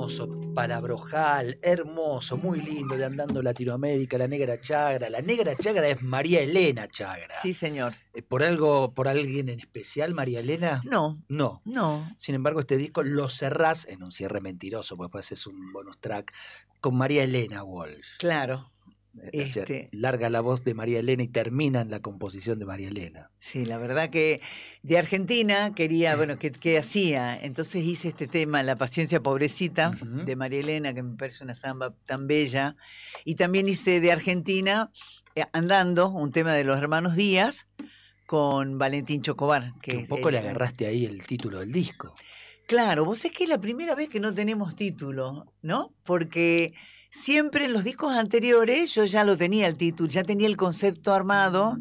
hermoso, palabrojal, hermoso, muy lindo, de Andando Latinoamérica, La Negra Chagra. La Negra Chagra es María Elena Chagra. Sí, señor. ¿Por alguien en especial, María Elena? No. No. No. Sin embargo, este disco lo cerrás en un cierre mentiroso, porque después es un bonus track, con María Elena Walsh. Claro. O sea, larga la voz de María Elena y termina en la composición de María Elena. Sí, la verdad que de Argentina quería, bueno, ¿qué hacía? Entonces hice este tema, La Paciencia Pobrecita, de María Elena, que me parece una samba tan bella. Y también hice de Argentina, Andando, un tema de los hermanos Díaz, con Valentín Chocobar. Que un poco le agarraste ahí el título del disco. Claro, vos es que es la primera vez que no tenemos título, ¿no? Porque siempre en los discos anteriores yo ya lo tenía el título, ya tenía el concepto armado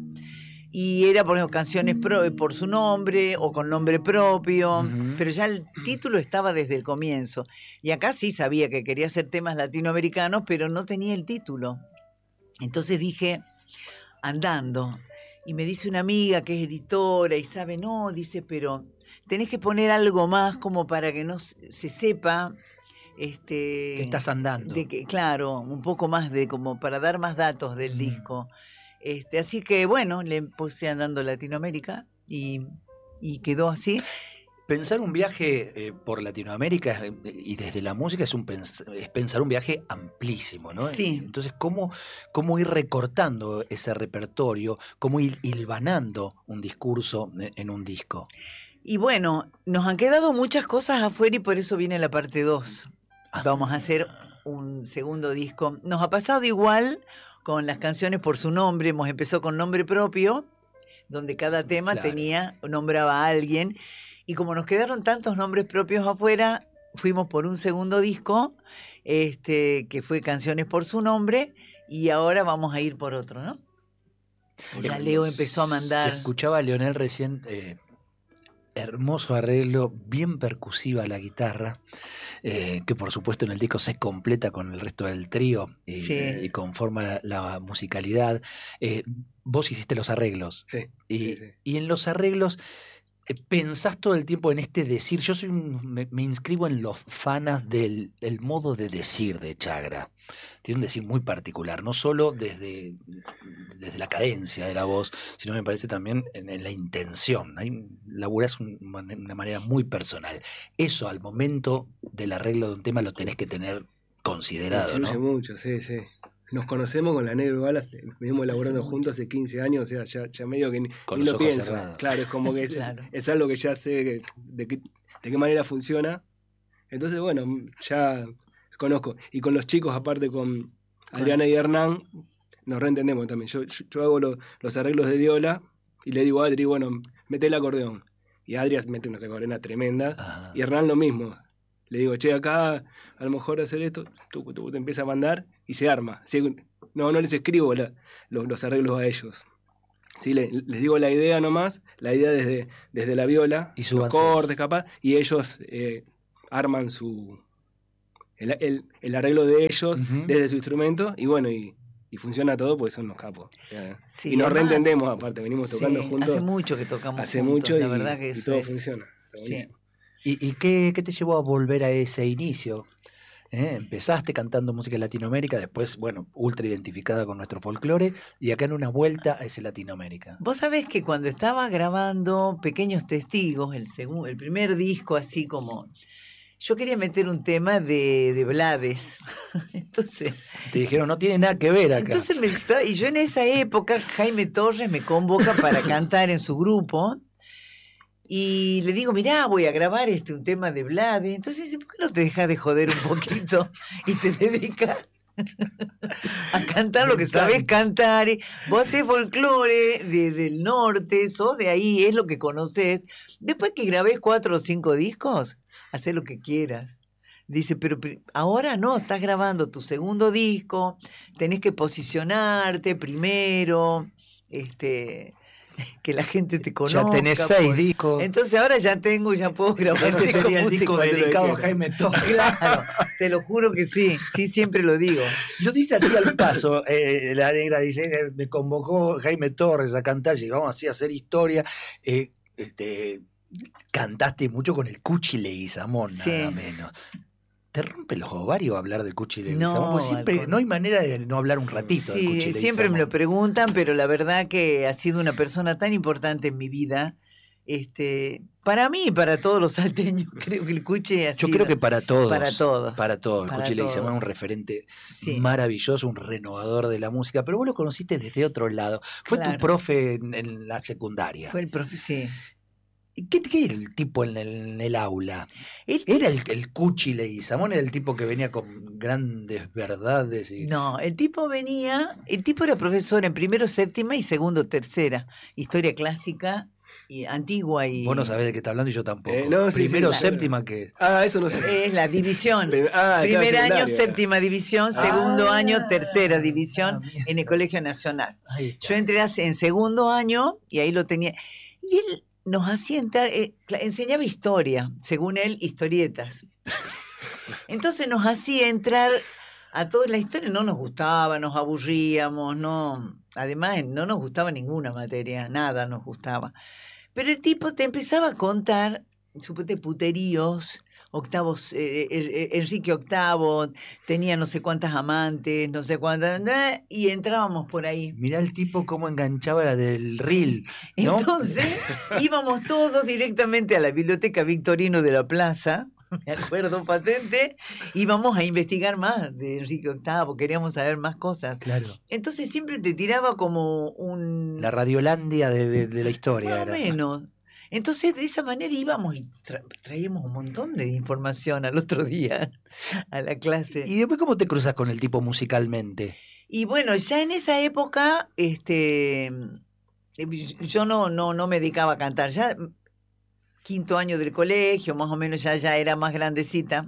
y era, por ejemplo, canciones por su nombre o con nombre propio, pero ya el título estaba desde el comienzo. Y acá sí sabía que quería hacer temas latinoamericanos, pero no tenía el título. Entonces dije, Andando. Y me dice una amiga que es editora y sabe, no, dice, pero tenés que poner algo más como para que no se sepa que estás andando. Claro, un poco más como para dar más datos del disco. Así que bueno, le puse Andando Latinoamérica y quedó así. Pensar un viaje por Latinoamérica y desde la música es pensar un viaje amplísimo, ¿no? Sí. Entonces, ¿cómo ir recortando ese repertorio? ¿Cómo ir hilvanando un discurso en un disco? Y bueno, nos han quedado muchas cosas afuera y por eso viene la parte 2. Vamos a hacer un segundo disco. Nos ha pasado igual con las canciones por su nombre. Hemos empezado con nombre propio, donde cada tema nombraba a alguien. Y como nos quedaron tantos nombres propios afuera, fuimos por un segundo disco, que fue Canciones por su nombre, y ahora vamos a ir por otro, ¿no? Ya Leo empezó a mandar. Te escuchaba a Leonel recién, hermoso arreglo, bien percusiva a la guitarra, que por supuesto en el disco se completa con el resto del trío y conforma la musicalidad. Vos hiciste los arreglos. Sí. Y en los arreglos pensás todo el tiempo en este decir. Yo me inscribo en los fanas del modo de decir de Chagra. Tiene un decir muy particular, no solo desde la cadencia de la voz, sino me parece también en la intención. Ahí laburás de una manera muy personal. Eso al momento del arreglo de un tema lo tenés que tener considerado, influye ¿no? mucho, sí. Nos conocemos con la Negra Balas, venimos elaborando juntos hace 15 años, o sea, ya medio que ni lo pienso. Cerrados. Claro, es como que es algo que ya sé de qué manera funciona. Entonces, bueno, ya conozco. Y con los chicos, aparte con Adriana y Hernán, nos reentendemos también. Yo hago los arreglos de viola y le digo a Adri, bueno, mete el acordeón. Y Adri mete una acordeona tremenda. Ajá. Y Hernán lo mismo. Le digo, che, acá a lo mejor hacer esto, tú te empiezas a mandar y se arma. ¿Sí? No les escribo los arreglos a ellos. ¿Sí? Les digo la idea nomás, la idea desde la viola, y los cortes capaz, y ellos arman el arreglo de ellos desde su instrumento, y bueno, y funciona todo porque son los capos. Sí, y nos reentendemos aparte, venimos tocando juntos. Hace mucho que tocamos hace juntos, mucho la verdad que y todo funciona. Está buenísimo. ¿Y qué te llevó a volver a ese inicio? Empezaste cantando música de Latinoamérica, después, bueno, ultra identificada con nuestro folclore, y acá en una vuelta a ese Latinoamérica. Vos sabés que cuando estaba grabando Pequeños Testigos, el primer disco, así como... Yo quería meter un tema de Blades. Entonces... Te dijeron, no tiene nada que ver acá. Entonces y yo en esa época, Jaime Torres me convoca para cantar en su grupo. Y le digo, mirá, voy a grabar un tema de Blades. Entonces dice, ¿por qué no te dejas de joder un poquito y te dedicas a cantar lo que sabés cantar? Vos hacés folclore del norte, sos de ahí, es lo que conocés. Después que grabés 4 o 5 discos, hacés lo que quieras. Dice, pero ahora no, estás grabando tu segundo disco, tenés que posicionarte primero, que la gente te conozca. Ya tenés 6 discos. Entonces ahora ya puedo grabar. Este sería el disco dedicado a Jaime Torres. Claro, te lo juro que sí, siempre lo digo. Lo dice así al paso, la Negra dice, me convocó Jaime Torres a cantar, llegamos así a hacer historia, cantaste mucho con el Cuchi Leguizamón, nada menos. ¿Te rompe los ovarios hablar del Cuchi No, Leguizamón? Porque siempre, no hay manera de no hablar un ratito del Cuchi Sí, siempre me Leguizamón. lo preguntan, pero la verdad que ha sido una persona tan importante en mi vida. Para mí y para todos los salteños, creo que el Cuchi ha Yo sido creo que para todos. para todos. Para todos. El Para Cuchi Leguizamón es todos. un referente Sí, maravilloso, un renovador de la música, pero vos lo conociste desde otro lado. Fue tu claro. profe en la secundaria. Fue el profe, sí. ¿Qué era el tipo en el aula? El ¿Era el Cuchi Leguizamón? ¿Era el tipo que venía con grandes verdades? No, el tipo era profesor en primero, séptima y segundo, tercera. Historia clásica y antigua y... Vos no sabés de qué está hablando y yo tampoco. No, sí, Primero, sí, séptima, ¿qué es? Eso no sé. Es la división. Primer Primer año, secundaria. séptima división, segundo año, tercera división en el Colegio Nacional. Ahí está. Yo entré en segundo año y ahí lo tenía. Y él nos hacía entrar, enseñaba historia, según él, historietas. Entonces nos hacía entrar a toda la historia, no nos gustaba, nos aburríamos, no, además no nos gustaba ninguna materia, nada nos gustaba. Pero el tipo te empezaba a contar, suponete, puteríos, octavos, Enrique VIII tenía no sé cuántas amantes, no sé cuántas, y entrábamos por ahí. Mirá el tipo cómo enganchaba la del reel, ¿no? Entonces íbamos todos directamente a la Biblioteca Victorino de la Plaza, me acuerdo patente, íbamos a investigar más de Enrique VIII, queríamos saber más cosas. Claro. Entonces siempre te tiraba como un... La Radiolandia de la historia. Más o era. menos. Entonces de esa manera íbamos y traíamos un montón de información al otro día a la clase. ¿Y después cómo te cruzas con el tipo musicalmente? Y bueno, ya en esa época, yo no me dedicaba a cantar. Ya quinto año del colegio, más o menos ya era más grandecita.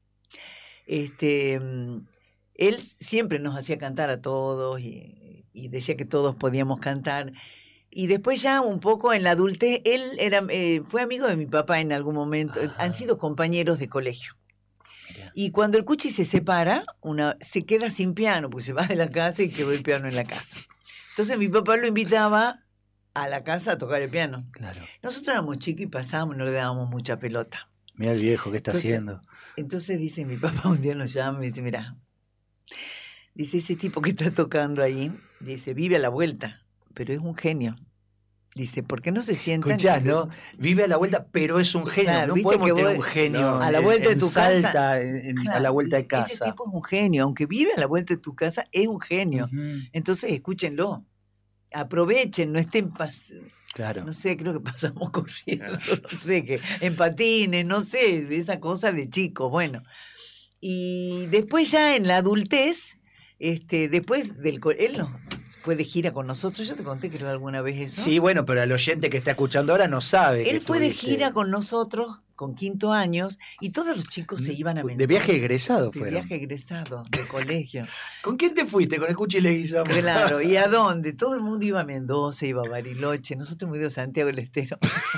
Él siempre nos hacía cantar a todos y decía que todos podíamos cantar. Y después ya un poco en la adultez, él fue amigo de mi papá en algún momento. Ajá. Han sido compañeros de colegio. Mirá. Y cuando el Cuchi se separa, se queda sin piano, porque se va de la casa y quedó el piano en la casa. Entonces mi papá lo invitaba a la casa a tocar el piano. Claro. Nosotros éramos chicos y pasábamos, no le dábamos mucha pelota. Mira el viejo, ¿qué está Entonces, haciendo? Entonces dice, mi papá un día nos llama y dice, mira, dice, ese tipo que está tocando ahí, dice, vive a la vuelta, pero es un genio. Dice, ¿por qué no se sientan? Escuchá, ¿no? Vive a la vuelta, pero es un genio. Claro, no viste podemos que tener vos- un genio No. A la vuelta de en tu Salta, casa. a Claro, la vuelta de dice, ese casa. tipo es un genio, aunque vive a la vuelta de tu casa, es un genio. Ujú. Entonces, escúchenlo. Aprovechen, no estén Claro. no sé, creo que pasamos corriendo, no sé, que en patines, no sé, esa cosa de chicos, bueno. Y después ya en la adultez, después él no fue de gira con nosotros, yo te conté creo alguna vez eso. Sí, bueno, pero el oyente que está escuchando ahora no sabe. que Él fue de estuviste gira con nosotros, con quinto años, y todos los chicos se iban a Mendoza. De viaje egresado De fueron. viaje egresado, de colegio. ¿Con quién te fuiste? Con el Cuchi Leguizamón. Claro, ¿y a dónde? Todo el mundo iba a Mendoza, iba a Bariloche, nosotros hemos ido a Santiago del Estero.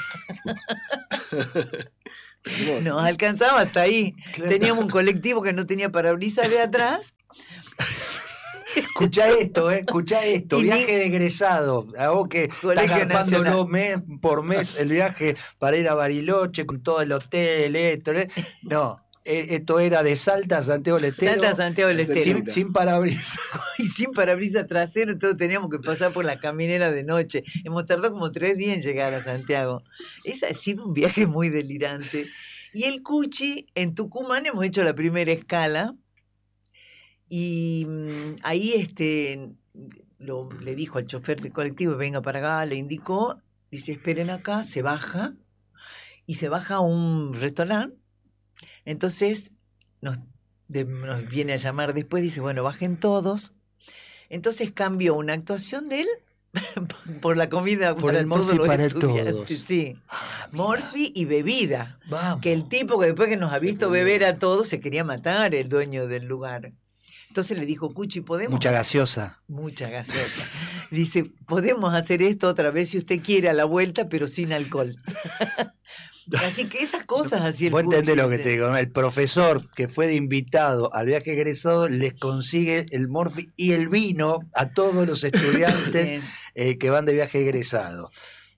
Hermoso. Nos alcanzaba hasta ahí. Claro. Teníamos un colectivo que no tenía parabrisas de atrás. Escuchá esto, escuchá esto. Y Viaje de egresado. A vos que estás Colegio garpándolo Nacional. mes por mes el viaje para ir a Bariloche con todo el hotel, esto. No, esto era de Salta a Santiago del Estero. Salta a Santiago del Ese Estero. sin parabrisas. Y sin parabrisas trasero, entonces teníamos que pasar por la caminera de noche. Hemos tardado como 3 días en llegar a Santiago. Ese ha sido un viaje muy delirante. Y el Cuchi, en Tucumán hemos hecho la primera escala. Y ahí le dijo al chofer del colectivo, venga para acá, le indicó, dice, esperen acá, se baja, y se baja a un restaurante. Entonces nos viene a llamar después, dice, bueno, bajen todos. Entonces cambió una actuación de él por la comida Por para el todos Morphy los para estudiantes. todos. Sí, Morphy y bebida. Vamos. Que el tipo que después que nos ha Se visto pudió. beber a todos se quería matar, el dueño del lugar. Entonces le dijo, Cuchi, ¿podemos? Mucha gaseosa. Mucha gaseosa. Dice, podemos hacer esto otra vez si usted quiere a la vuelta, pero sin alcohol. Así que esas cosas así el Vos Cuchi, entendés lo que ¿viste? te digo, ¿no? El profesor que fue de invitado al viaje egresado les consigue el Morphy y el vino a todos los estudiantes Sí. que van de viaje egresado.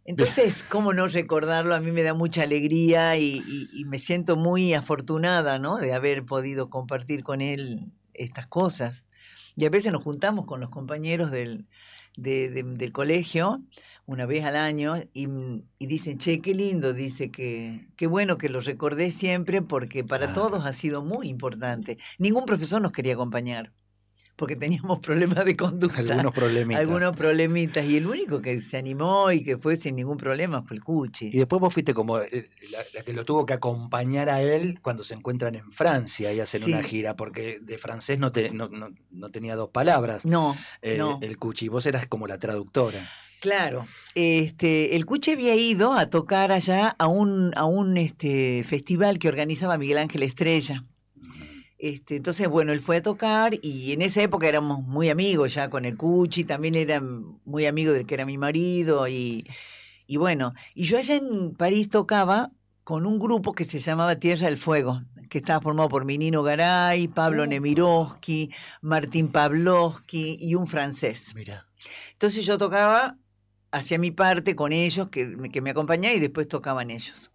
Entonces, ¿cómo no recordarlo? A mí me da mucha alegría y me siento muy afortunada, ¿no? De haber podido compartir con él estas cosas. Y a veces nos juntamos con los compañeros del colegio una vez al año y dicen, che, qué lindo, dice que qué bueno que lo recordé siempre porque para Claro. todos ha sido muy importante. Ningún profesor nos quería acompañar porque teníamos problemas de conducta. Algunos problemitas. Algunos problemitas. Y el único que se animó y que fue sin ningún problema fue el Cuchi. Y después vos fuiste como la que lo tuvo que acompañar a él cuando se encuentran en Francia y hacen Sí. una gira, porque de francés no tenía dos palabras. No, no. El Cuchi, vos eras como la traductora. Claro, el Cuchi había ido a tocar allá a un festival que organizaba Miguel Ángel Estrella. Entonces, bueno, él fue a tocar y en esa época éramos muy amigos ya con el Cuchi, también era muy amigo del que era mi marido y bueno, y yo allá en París tocaba con un grupo que se llamaba Tierra del Fuego, que estaba formado por Minino Garay, Pablo Nemirovsky, Martín Pavlovsky y un francés. Mira. Entonces yo tocaba, hacía mi parte con ellos, que me acompañaban y después tocaban ellos.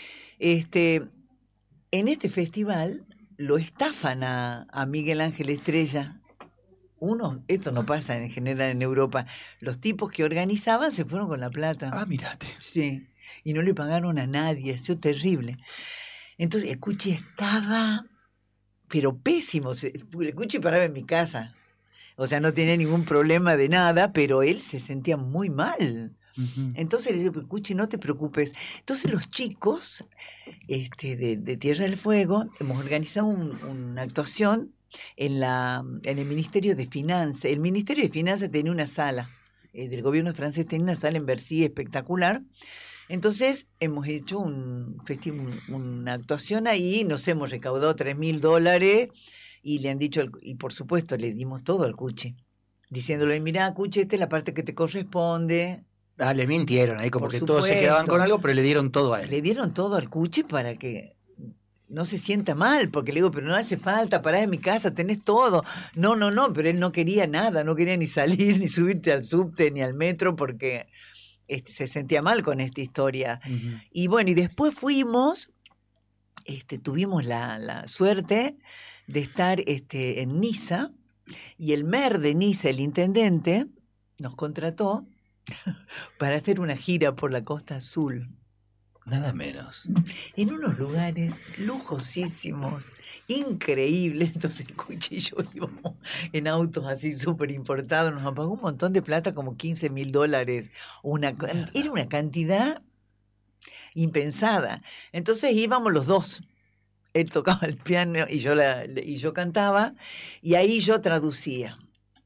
En este festival lo estafan a Miguel Ángel Estrella. Esto no pasa en general en Europa. Los tipos que organizaban se fueron con la plata. Ah, mirate. Sí, y no le pagaron a nadie, ha sido terrible. Entonces el Cuchi estaba, pero pésimo. El Cuchi paraba en mi casa. O sea, no tenía ningún problema de nada, pero él se sentía muy mal. Ujú. Entonces le digo, Cuchi, no te preocupes. Entonces los chicos de Tierra del Fuego hemos organizado una actuación en el Ministerio de Finanzas. El Ministerio de Finanzas tenía una sala, del gobierno francés tenía una sala en Bercy espectacular. Entonces hemos hecho una actuación ahí, nos hemos recaudado $3.000 y le han dicho, y por supuesto le dimos todo al Cuchi, diciéndole, mirá, Cuchi, esta es la parte que te corresponde. Ah, le mintieron ahí, como Por que todos se supuesto. quedaban con algo, pero le dieron todo a él. Le dieron todo al Cuchi para que no se sienta mal, porque le digo, pero no hace falta, pará en mi casa, tenés todo. No, pero él no quería nada, no quería ni salir, ni subirte al subte, ni al metro, porque se sentía mal con esta historia. Ujú. Y bueno, y después fuimos, tuvimos la suerte de estar en Niza, y el maire de Niza, el intendente, nos contrató para hacer una gira por la Costa Azul, Nada menos. en unos lugares lujosísimos, increíbles. Entonces el Cuchi y yo íbamos en autos así súper importados, nos pagó un montón de plata, como $15.000, era una cantidad impensada. Entonces íbamos los dos. Él tocaba el piano y yo cantaba, y ahí yo traducía.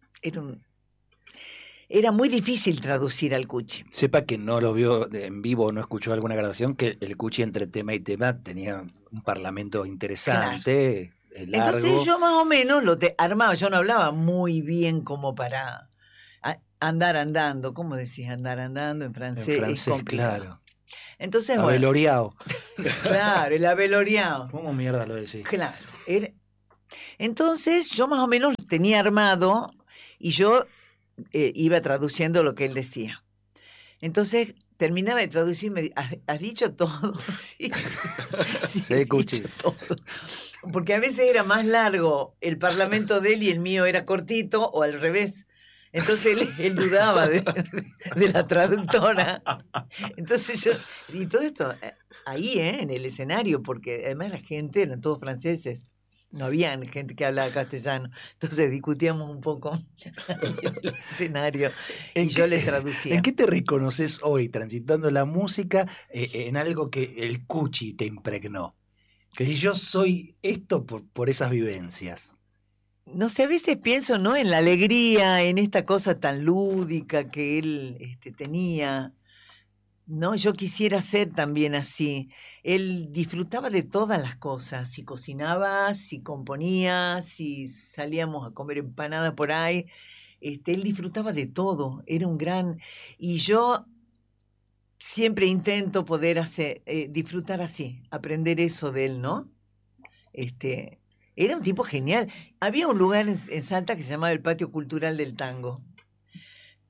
Era muy difícil traducir al Cuchi. Sepa que no lo vio en vivo o no escuchó alguna grabación, que el Cuchi entre tema y tema tenía un parlamento interesante, largo. Entonces yo más o menos armaba, yo no hablaba muy bien como para andar andando. ¿Cómo decís andar andando en francés? En Es francés, complicado. claro. Entonces, bueno, Abeloriao. claro, el abeloriao. ¿Cómo mierda lo decís? Claro. Entonces yo más o menos tenía armado y yo iba traduciendo lo que él decía. Entonces terminaba de traducir, ¿has dicho todo? Sí, Sí, he Cuchi. dicho todo. Porque a veces era más largo el parlamento de él y el mío era cortito, o al revés. Entonces él dudaba de la traductora. Entonces y todo esto ahí, en el escenario, porque además la gente eran todos franceses. No había gente que hablaba castellano. Entonces discutíamos un poco en el escenario y yo les traducía. ¿En qué te reconoces hoy transitando la música en algo que el Cuchi te impregnó? Que si yo soy esto por esas vivencias. No sé, a veces pienso, ¿no?, en la alegría, en esta cosa tan lúdica que él tenía. No, yo quisiera ser también así. Él disfrutaba de todas las cosas, si cocinaba, si componía, si salíamos a comer empanada por ahí. Él disfrutaba de todo, era un gran... Y yo siempre intento poder disfrutar así, aprender eso de él, ¿no? Era un tipo genial. Había un lugar en Salta que se llamaba el Patio Cultural del Tango.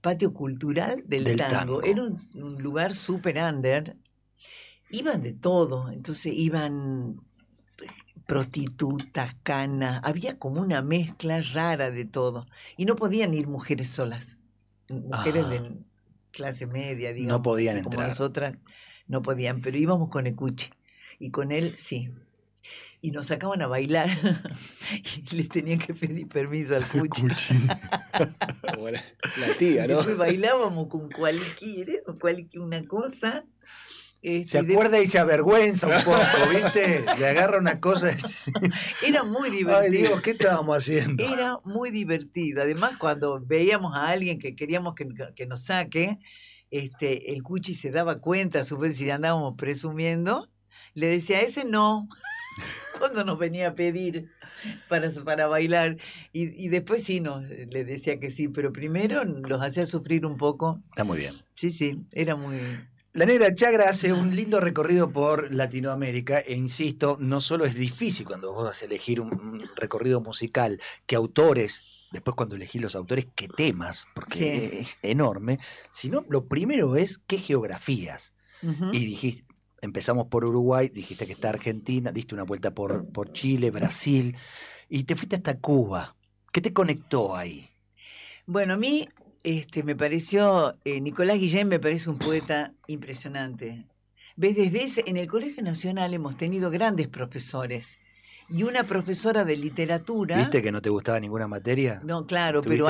patio cultural del tango. Era un lugar súper under. Iban de todo, entonces iban prostitutas, canas, había como una mezcla rara de todo. Y no podían ir mujeres solas, mujeres de clase media, digamos. No podían así como entrar. nosotras, no podían, pero íbamos con el Cuchi. Y con él, sí. Y nos sacaban a bailar y les tenían que pedir permiso al Cuchi. Como la tía, ¿no? Después bailábamos con cualquier una cosa. Se acuerda y se avergüenza un poco, ¿viste? Le agarra una cosa. Era muy divertido. Ay, Dios, ¿qué estábamos haciendo? Era muy divertido. Además, cuando veíamos a alguien que queríamos que nos saque, el Cuchi se daba cuenta, a su vez, si andábamos presumiendo, le decía, ese no, cuando nos venía a pedir para bailar. Y después sí, le decía que sí, pero primero los hacía sufrir un poco. Está muy bien. Sí, era muy... La Negra Chagra hace un lindo recorrido por Latinoamérica e insisto, no solo es difícil cuando vos vas a elegir un recorrido musical, que autores, después cuando elegís los autores, qué temas, porque es enorme, sino lo primero es qué geografías. Uh-huh. Y dijiste, empezamos por Uruguay, dijiste que está Argentina, diste una vuelta por Chile, Brasil, y te fuiste hasta Cuba. ¿Qué te conectó ahí? Bueno, a mí... me pareció, Nicolás Guillén me parece un poeta impresionante. ¿Ves? En el Colegio Nacional hemos tenido grandes profesores. Y una profesora de literatura... ¿Viste que no te gustaba ninguna materia? No, claro, pero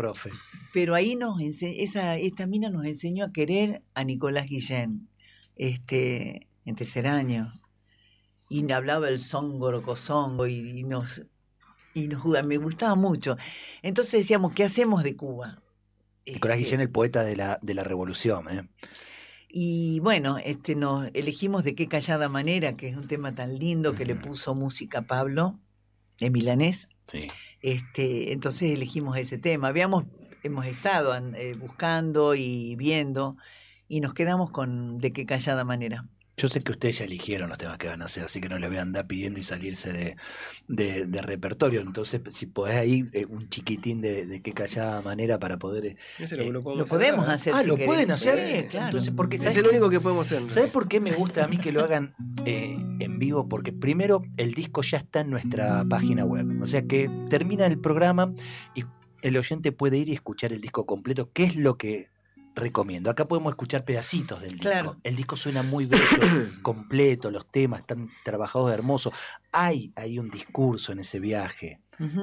ahí esta mina nos enseñó a querer a Nicolás Guillén, en tercer año. Y hablaba el zongoro, cozongo, y me gustaba mucho. Entonces decíamos, ¿qué hacemos de Cuba? Nicolás Guillén, el poeta de la Revolución. Y bueno, nos elegimos De qué callada manera, que es un tema tan lindo que le puso música Pablo, en milanés. Sí. Entonces elegimos ese tema. Hemos estado buscando y viendo, y nos quedamos con De qué callada manera. Yo sé que ustedes ya eligieron los temas que van a hacer, así que no les voy a andar pidiendo y salirse de repertorio. Entonces, si podés ahí un chiquitín de qué callada manera para poder... lo podemos hacer. ¿Lo pueden hacer? Sí, claro. Entonces, porque, es el único que podemos hacer. ¿Sabes por qué me gusta a mí que lo hagan en vivo? Porque primero, el disco ya está en nuestra página web. O sea que termina el programa y el oyente puede ir y escuchar el disco completo, que es lo que... recomiendo. Acá podemos escuchar pedacitos del disco. Claro. El disco suena muy bello, completo, los temas están trabajados hermosos. Hay un discurso en ese viaje. Uh-huh.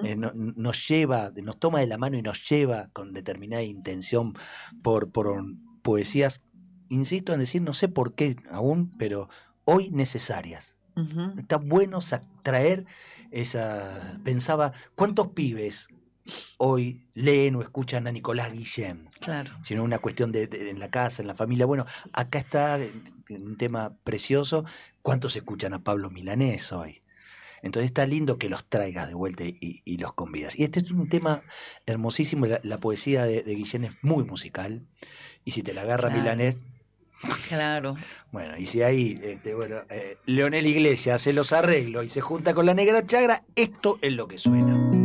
Nos toma de la mano y nos lleva con determinada intención por poesías, insisto en decir, no sé por qué aún, pero hoy necesarias. Uh-huh. Está bueno traer pensaba, ¿cuántos pibes hoy leen o escuchan a Nicolás Guillén? Claro. Sino una cuestión de en la casa, en la familia. Bueno, acá está un tema precioso. ¿Cuántos escuchan a Pablo Milanés hoy? Entonces está lindo que los traigas de vuelta y los convidas. Y este es un tema hermosísimo. La poesía de Guillén es muy musical. Y si te la agarra Milanés... Claro. Bueno, y si ahí Leonel Iglesias hace los arreglos y se junta con la Negra Chagra, esto es lo que suena.